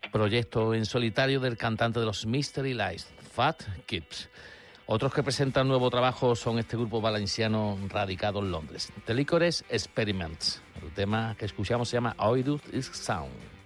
proyecto en solitario del cantante de los Mystery Lights, Fat Kips. Otros que presentan nuevo trabajo son este grupo valenciano radicado en Londres, The Licorice Experiments. El tema que escuchamos se llama Oidus is Sound.